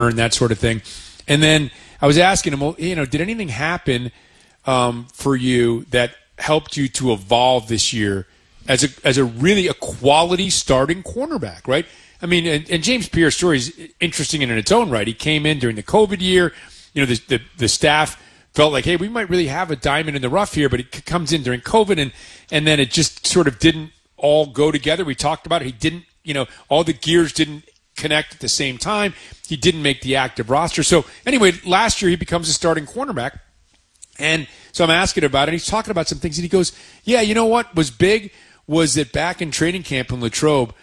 and that sort of thing. And then I was asking him, well, did anything happen for you that helped you to evolve this year as a really a quality starting cornerback, right? I mean, and James Pierce's story is interesting in its own right. He came in during the COVID year. The staff felt like, hey, we might really have a diamond in the rough here, but it comes in during COVID, and then it just sort of didn't all go together. We talked about it. He didn't, all the gears didn't connect at the same time. He didn't make the active roster. So anyway, last year he becomes a starting cornerback. And so I'm asking about it. He's talking about some things, and he goes, yeah, you know what was big was that back in training camp in Latrobe,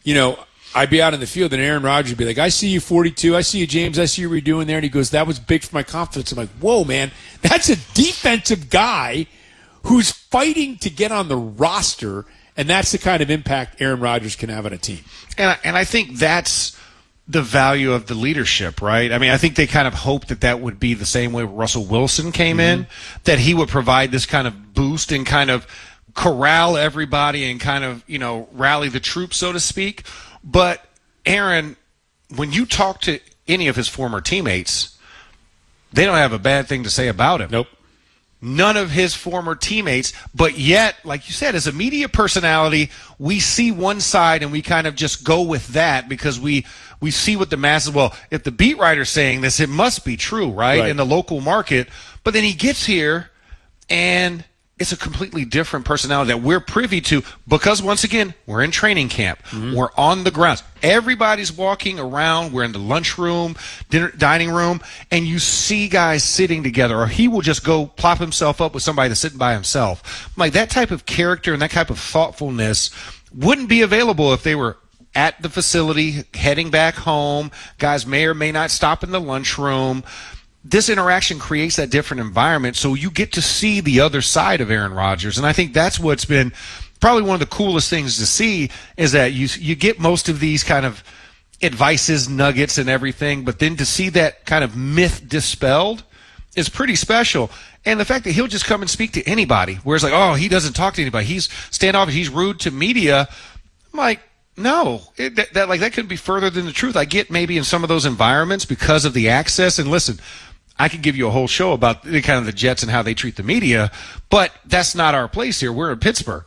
I'd be out in the field, and Aaron Rodgers would be like, I see you 42. I see you, James. I see what you're doing there. And he goes, that was big for my confidence. I'm like, whoa, man, that's a defensive guy who's fighting to get on the roster, and that's the kind of impact Aaron Rodgers can have on a team. And I think that's the value of the leadership, right? I mean, I think they kind of hoped that would be the same way Russell Wilson came in, that he would provide this kind of boost and kind of corral everybody and kind of, rally the troops, so to speak. But, Aaron, when you talk to any of his former teammates, they don't have a bad thing to say about him. Nope. None of his former teammates, but yet, like you said, as a media personality, we see one side and we kind of just go with that because we see what the masses, well, if the beat writer's saying this, it must be true, right? In the local market. But then he gets here and it's a completely different personality that we're privy to because, once again, we're in training camp. We're on the grounds. Everybody's walking around. We're in the lunchroom, dining room, and you see guys sitting together, or he will just go plop himself up with somebody that's sitting by himself. Like, that type of character and that type of thoughtfulness wouldn't be available if they were at the facility, heading back home. Guys may or may not stop in the lunchroom. This interaction creates that different environment, so you get to see the other side of Aaron Rodgers. And I think that's what's been probably one of the coolest things to see is that you get most of these kind of advices, nuggets, and everything, but then to see that kind of myth dispelled is pretty special. And the fact that he'll just come and speak to anybody, whereas like, oh, he doesn't talk to anybody. He's standoffish. He's rude to media. I'm like, no, that couldn't be further than the truth. I get maybe in some of those environments because of the access. And listen, I could give you a whole show about kind of the Jets and how they treat the media, but that's not our place here. We're in Pittsburgh.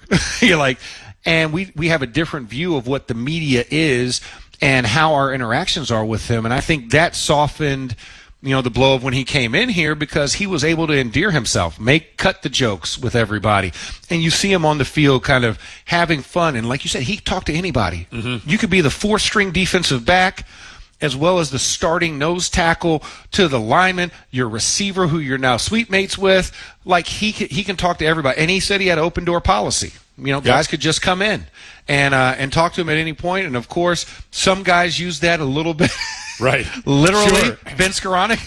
And we have a different view of what the media is and how our interactions are with them. And I think that softened, the blow of when he came in here because he was able to endear himself, cut the jokes with everybody. And you see him on the field kind of having fun. And like you said, he talked to anybody. You could be the fourth string defensive back, as well as the starting nose tackle, to the lineman, your receiver who you're now suite mates with. Like, he can talk to everybody. And he said he had an open door policy. Guys could just come in and talk to him at any point. And, of course, some guys use that a little bit. Right. Literally. Sure. Vince Skoranek.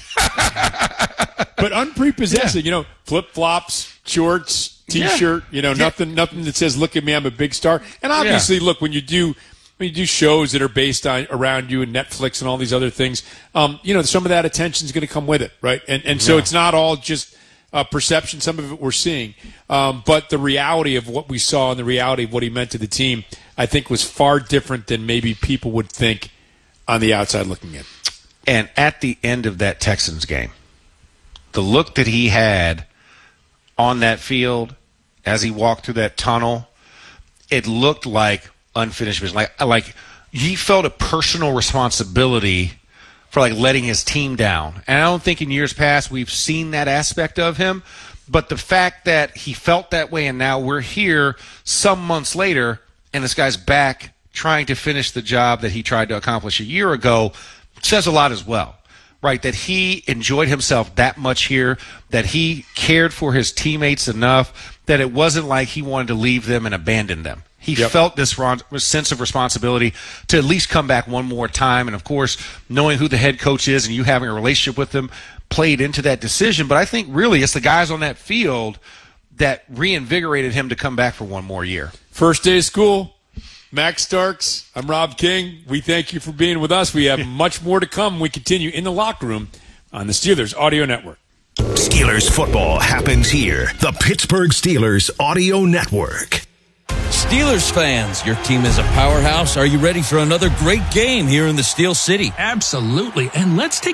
But unprepossessing, flip-flops, shorts, T-shirt, nothing that says, look at me, I'm a big star. And obviously, look, when you do shows that are based on around you and Netflix and all these other things, some of that attention is going to come with it, right? And so it's not all just perception. Some of it we're seeing. But the reality of what we saw and the reality of what he meant to the team, I think, was far different than maybe people would think on the outside looking in. And at the end of that Texans game, the look that he had on that field as he walked through that tunnel, it looked like unfinished business. Like he felt a personal responsibility for letting his team down. And I don't think in years past we've seen that aspect of him. But the fact that he felt that way and now we're here some months later and this guy's back trying to finish the job that he tried to accomplish a year ago says a lot as well. Right, that he enjoyed himself that much here, that he cared for his teammates enough that it wasn't like he wanted to leave them and abandon them. He felt this sense of responsibility to at least come back one more time. And, of course, knowing who the head coach is and you having a relationship with him played into that decision. But I think really it's the guys on that field that reinvigorated him to come back for one more year. First day of school. Max Starks, I'm Rob King. We thank you for being with us. We have much more to come. We continue in the locker room on the Steelers Audio Network. Steelers football happens here. The Pittsburgh Steelers Audio Network. Steelers fans, your team is a powerhouse. Are you ready for another great game here in the Steel City? Absolutely. And let's take